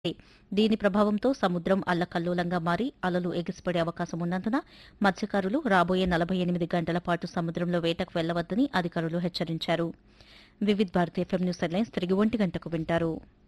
దీని ప్రభావంతో సముద్రం అల్లకల్లోలంగా మారి అలలు ఎగిసిపడే అవకాశం ఉన్నందున మత్స్యకారులు రాబోయే 48 గంటల పాటు సముద్రంలో వేటకు వెళ్లవద్దని అధికారులు హెచ్చరించారు. Vividh Bharati FM news headlines తిరిగి 1 గంటకు వింటారు.